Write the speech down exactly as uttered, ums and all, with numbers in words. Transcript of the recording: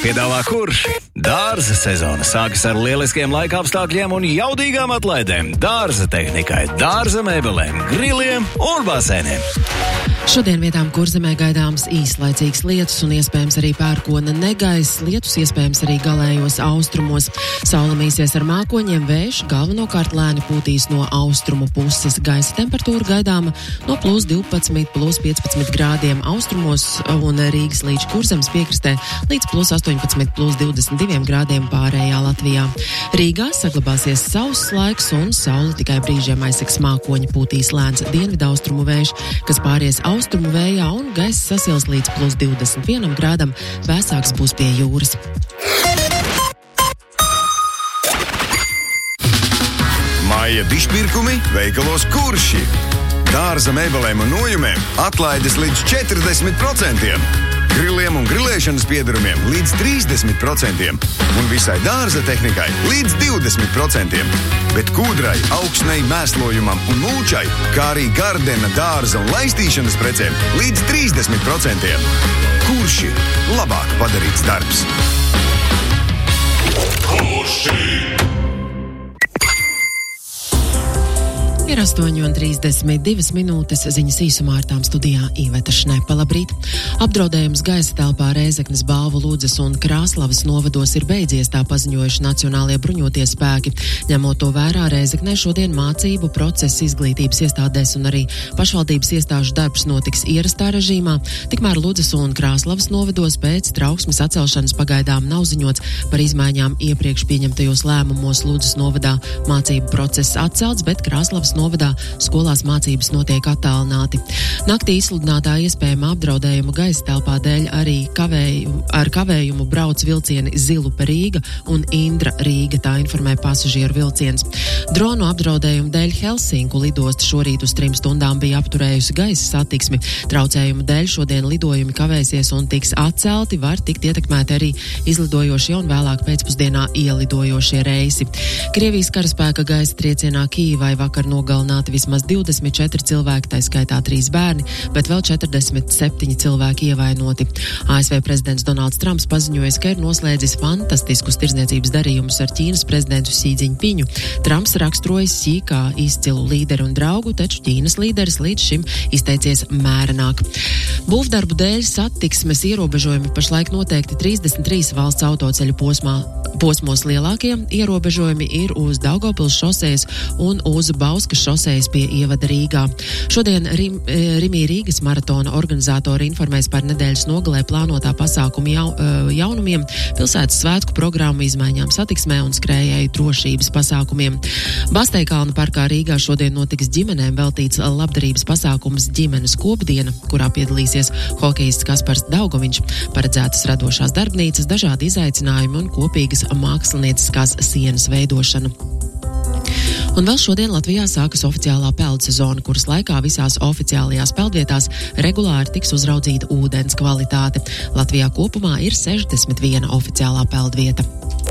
piedāvā Kurši. Dārza sezona sākas ar lieliskiem laika apstākļiem un jaudīgām atlaidēm dārza tehnikai, dārza mēbelēm, griliem un basēniem. Šodien vietām Kurzemē gaidāms īslaicīgs lietus un iespējams arī pērkona negaiss. Lietus iespējams arī galējos austrumos. Saule mīsies ar mākoņiem, vējš galvenokārt lēni pūtīs no austrumu puses. Gaisa temperatūra gaidāma no plus divpadsmit, plus piecpadsmit grādiem austrumos un Rīgas līdz Kurzemes piekrastē līdz plus astoņpadsmit, plus divdesmit diviem grādiem pārējā Latvijā. Rīgā saglabāsies sauss laiks un saule tikai brīžiem aizsegs mākoņi, pūtīs lēns dienvidaustrumu vējš, kas pāries austrumu vējā un gaiss sasils līdz plus divdesmit vienam grādam, vēsāks būs pie jūras. Maija dišpirkumi veikalos Kurši. Dārza mēbelēm un nojumēm atlaides līdz četrdesmit procentiem. Griliem un grilēšanas piedarumiem līdz trīsdesmit procentiem un visai dārza tehnikai līdz divdesmit procentiem. Bet kūdrai, augsnei, mēslojumam un mūčai, kā arī gardena, dārza un laistīšanas precēm līdz trīsdesmit procentiem. Kurši labāk padarīts darbs. Kurši! Ir astoņi un trīsdesmit divas minūtes, ziņas īsumā ar tām studijā Īveta Šnepa. Labrīt! Apdraudējums gaisa telpā Rēzeknes, Balvu, Ludzas un Krāslavas novados ir beidzies, tā paziņojuši Nacionālie bruņotie spēki. Ņemot to vērā, Rēzeknē šodien mācību process izglītības iestādēs un arī pašvaldības iestāžu darbs notiks ierastā režīmā. Tikmēr Ludzas un Krāslavas novados pēc trauksmes atcelšanas pagaidām nav ziņots par izmaiņām iepriekš pieņemtajos lēmumos. Ludzas novadā mācību process atcelts, bet Krāslavas novadā skolās mācības notiek attālināti. Naktī izsludinātā iespējama apdraudējuma gaisa telpā dēļ arī kavēju, ar kavējumu brauc vilcieni Zilupe Rīga un Indra Rīga, tā informē pasažieru vilciens. Dronu apdraudējumu dēļ Helsinku lidosta šorīt uz trim stundām bija apturējusi gaisa satiksmi. Traucējumu dēļ šodien lidojumi kavēsies un tiks atcelti, var tikt ietekmēti arī izlidojošie un vēlāk pēcpusdienā ielidojošie reisi. Krievijas karaspēka gaisa triecienā Kīvai vakar nogalināti vismaz divdesmit četri cilvēki, tā skaitā trīs bērni, bet vēl četrdesmit septiņi cilvēki ievainoti. A S V prezidents Donalds Trumps paziņoja, ka ir noslēdzis fantastiskus tirdzniecības darījumus ar Ķīnas prezidentu Xi Džiņpiņu. Trumps raksturojas Xi kā izcilu līderi un draugu, taču Ķīnas līderis līdz šim izteicies mērenāk. Būvdarbu dēļ satiksmes ierobežojumi pašlaik noteikti trīsdesmit trīs valsts autoceļu posmā. Posmos lielākie ierobežojumi ir uz Daugavpils šosejas un uz Bauskas šosejas pie ievada Rīgā. Šodien Rim, Rimī Rīgas maratona organizatori informēs par nedēļas nogalē plānotā pasākuma jau, jaunumiem, pilsētas svētku programmu izmaiņām satiksmē un skrējēju drošības pasākumiem. Basteikalna parkā Rīgā šodien notiks ģimenēm veltīts labdarības pasākums ģimenes kopdiena, kurā piedalīsies hokejists Kaspars Daugoviņš, paredzētas radošās darbnīcas, dažādi izaicinājumi un kopīgas mākslinieckās sienas veidošana. Un vēl šodien Latvijā sākas oficiālā peldu sezona, kuras laikā visās oficiālajās peldvietās regulāri tiks uzraudzīta ūdens kvalitāte. Latvijā kopumā ir sešdesmit viena oficiālā peldvieta.